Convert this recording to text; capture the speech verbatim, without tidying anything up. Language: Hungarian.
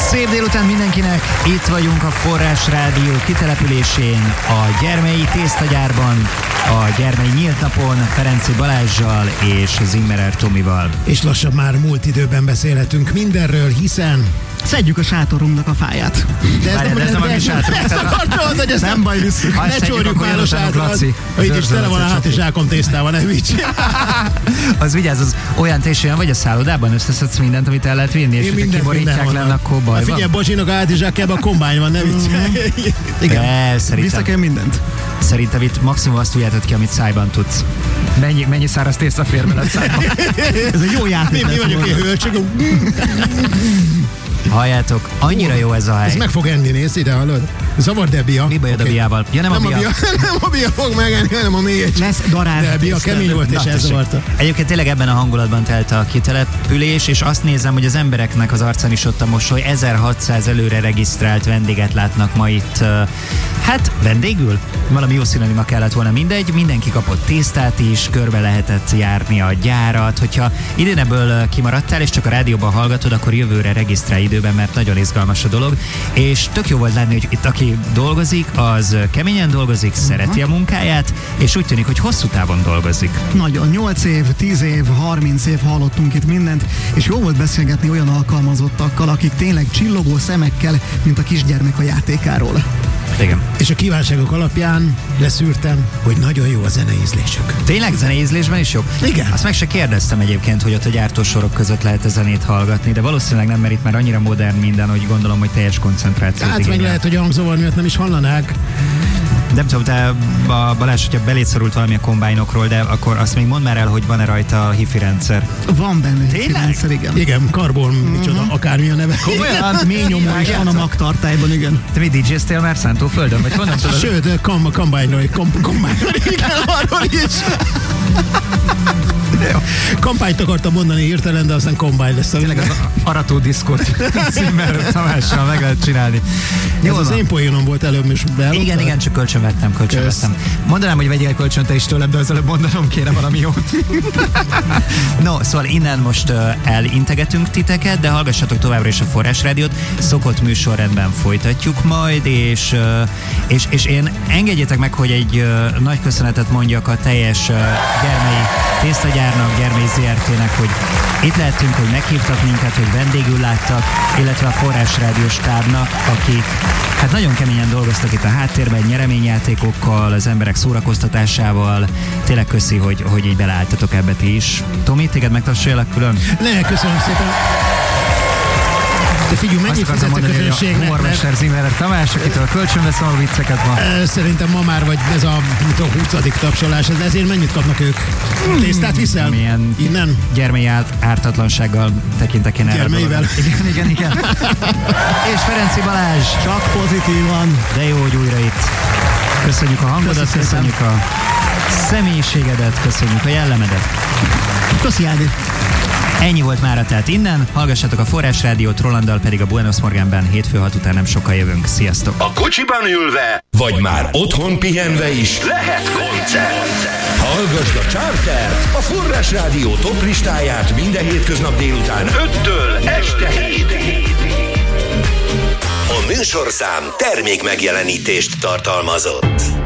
Szép délután mindenkinek, itt vagyunk a Forrás Rádió kitelepülésén, a Gyermei tésztagyárban, a Gyermei nyílt napon Ferenci Balázssal és Zimmerer Tomival. És lassan már múlt időben beszélhetünk mindenről, hiszen szedjük a sátorunknak a fáját. De ez, Várjál, nem, de ez nem a mi sátorunk. Ezt akartad, hogy ezt nem baj, visszük. Ne csórjuk már a sátorat. Itt is tele van a hátizsákom tésztával, ne vicc. Az vigyázz, az olyan te is olyan vagy a szállodában, összeszedsz mindent, amit el lehet vinni, és Én hogyha kiborítják le, akkor baj van. Figyelj, Bozsinak a hátizsákjában a kombány van, ne vicc. Igen, De, szerintem, vissza kell mindent. Szerintem itt maximum azt viheted ki, amit szájban tudsz. Mennyi, mennyi száraz tészta fér bele a szájban? Ez egy jó játék. Mi, mi vagyok én hölcsök? Halljátok, annyira jó ez a hely. Ez meg fog enni, nézd ide, hallod? Zavard a bia. Mi bajod okay. a biával? Ja, nem, nem a bia. A bia. Nem a bia fog megenni, hanem a még egy. Lesz darázs. De a bia kemény volt, és ez zavarta. Egyébként tényleg ebben a hangulatban telt a kitelepülés, és azt nézem, hogy az embereknek az arcán is ott a mosoly. ezerhatszáz előre regisztrált vendéget látnak ma itt. Hát vendégül? Valami jó szinonima kellett volna, mindegy. Mindenki kapott tésztát is, körbe lehetett járni a gyárat. Hogyha idén ebből kimaradtál, és csak a rádióban hallgatod, akkor jövőre regisztrálj időben, mert nagyon izgalmas a dolog. És tök jó volt látni, hogy itt aki dolgozik, az keményen dolgozik, uh-huh. szereti a munkáját, és úgy tűnik, hogy hosszú távon dolgozik. Nagyon, nyolc év, tíz év, harminc év hallottunk itt mindent, és jó volt beszélgetni olyan alkalmazottakkal, akik tényleg csillogó szemekkel, mint a kisgyermek a játékáról. Igen. És a kívánságok alapján leszűrtem, hogy nagyon jó a zeneízlésük. Tényleg zeneízlésben is jó? Igen. Azt meg se kérdeztem egyébként, hogy ott a gyártósorok között lehet a zenét hallgatni, de valószínűleg nem, mert itt már annyira modern minden, hogy gondolom, hogy teljes koncentrációt Hát meg lehet, hogy a hangzavar miatt nem is hallanák. Nem tudom, te Balázs, hogyha beléd szorult valami a kombájnokról, de akkor azt még mondd már el, hogy van-e rajta a hifi rendszer. Van benne hifi rendszer, igen. Igen, karbon, mm-hmm. micsoda, akármilyen neve. Olyan mély nyomó is van a magtartályban, igen. Te mi dé jéztél már Szántóföldön? Vagy honnan tudod? Sőt, kom- kombányról, kom- kombányról, igen, arról is. Kampányt akartam mondani hirtelen, de aztán kombány lesz. Tényleg az arató diszkot Zimmer Tamással meg lehet csinálni. Ez az én poénom volt előbb is. Beállottam? Igen, igen, csak kölcsön vettem, kölcsön Kösz. vettem. Mondanám, hogy vegyél kölcsön te is tőlem, de az előbb mondanom kéne valami jót. No, szóval innen most uh, elintegetünk titeket, de hallgassatok továbbra is a Forrás Rádiót. Szokott műsorrendben folytatjuk majd, és, uh, és, és én engedjétek meg, hogy egy uh, nagy köszönetet mondjak a teljes uh, Gyermei tésztagyárnak, Gyermei zé er té-nek, hogy itt lehetünk, hogy meghívtak minket, hogy vendégül láttak, illetve a Forrás Rádió stábnak, akik hát nagyon keményen dolgoztak itt a háttérben, nyereményjátékokkal, az emberek szórakoztatásával. Tényleg köszi, hogy, hogy így beleálltatok ebbe ti is. Tomi, téged megtapsoljalak külön? Ne, köszönöm szépen. De figyelj, mennyit fizet a közönségnek? Humormester Zimmerer Tamás, akitől kölcsön veszem a vicceket ma. Szerintem ma már vagy ez a huszadik tapsolás, ez ezért mennyit kapnak ők? Tésztát viszel? Milyen innen? Gyermei árt, ártatlansággal tekintek én erre. Gyermeivel. Igen, igen, igen. És Ferenci Balázs. Csak pozitívan. De jó, hogy újra itt. Köszönjük a hangodat, köszönjük a személyiségedet, köszönjük a jellemedet. Köszi, Ádi. Ennyi volt mára, tehát innen. Hallgassatok a Forrás Rádiót, Rolanddal pedig a Buenos Morganben hétfő hat után nem sokkal jövünk. Sziasztok! A kocsiban ülve, vagy már otthon pihenve is lehet koncert. Hallgasd a Chartert, a Forrás Rádió top listáját minden hétköznap délután öttől este hétig. A műsorszám termék megjelenítést tartalmazott.